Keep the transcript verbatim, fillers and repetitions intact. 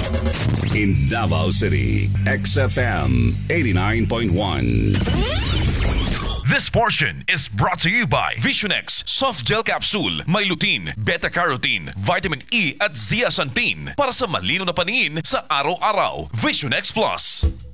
In Davao City, X F M eighty-nine point one. This portion is brought to you by Visionex Soft Gel Capsule, may lutein, beta-carotene, vitamin E at zeaxanthin para sa malino na paningin sa araw-araw. Visionex Plus.